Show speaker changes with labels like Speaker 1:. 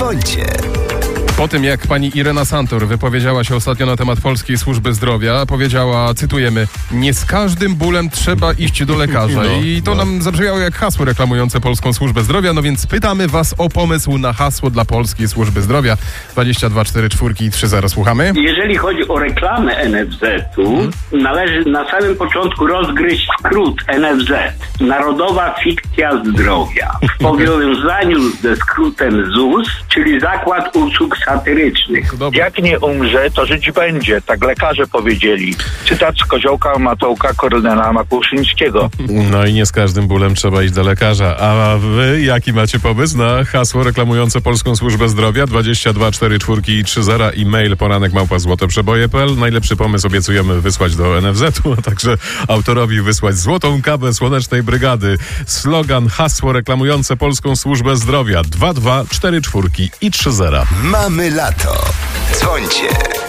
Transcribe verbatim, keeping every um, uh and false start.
Speaker 1: Dzwońcie.
Speaker 2: Po tym, jak pani Irena Santor wypowiedziała się ostatnio na temat Polskiej Służby Zdrowia, powiedziała, cytujemy, nie z każdym bólem trzeba iść do lekarza.
Speaker 3: No,
Speaker 2: I to
Speaker 3: no.
Speaker 2: nam zabrzmiało jak hasło reklamujące Polską Służbę Zdrowia, no więc pytamy was o pomysł na hasło dla Polskiej Służby Zdrowia. dwadzieścia dwa cztery cztery i trzy zero, słuchamy.
Speaker 4: Jeżeli chodzi o reklamę N F Z-u, hmm. należy na samym początku rozgryźć skrót N F Z. Narodowa Fikcja Zdrowia. W powiązaniu ze skrótem Z U S, czyli Zakład Usług Satyrycznych.
Speaker 2: Dobra.
Speaker 5: Jak nie umrze, to żyć będzie. Tak lekarze powiedzieli. Cytat z Koziołka Matołka Kornela Makuszyńskiego.
Speaker 3: No i nie z każdym bólem trzeba iść do lekarza. A wy jaki macie pomysł na hasło reklamujące Polską Służbę Zdrowia? dwadzieścia dwa cztery cztery i trzy zero, e-mail poranek małpa złotoprzeboje kropka p l. Najlepszy pomysł obiecujemy wysłać do N F Z-u, a także autorowi wysłać złotą kawę Słonecznej Brygady. Slogan, hasło reklamujące Polską Służbę Zdrowia dwa dwa cztery cztery i trzy zero.
Speaker 1: Mamy lato. Dzwońcie.